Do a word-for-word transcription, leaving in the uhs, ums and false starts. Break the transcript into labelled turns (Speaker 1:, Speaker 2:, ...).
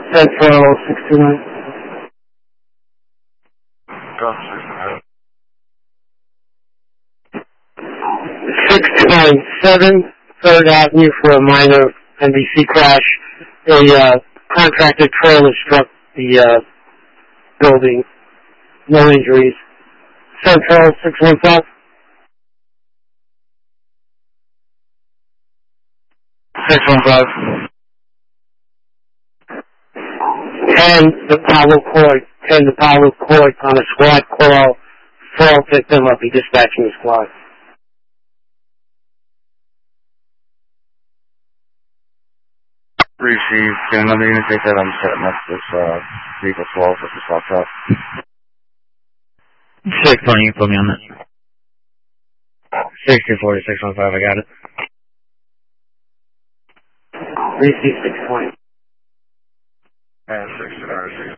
Speaker 1: Central six two nine. six nine seven, third Avenue for a minor N B C crash. A uh, contracted trailer struck the uh, building. No injuries. Central six one five. six one five. ten, the Palo Court. ten, the Palo Court on a squad call. Fall victim. I'll be dispatching the squad.
Speaker 2: Received. Can another unit take that? I'm setting up this uh, vehicle twelve with this laptop.
Speaker 3: Six one, you can put me on that.
Speaker 2: six two four six one five, I got it.
Speaker 1: Receive six twenty.
Speaker 2: And six, uh, six.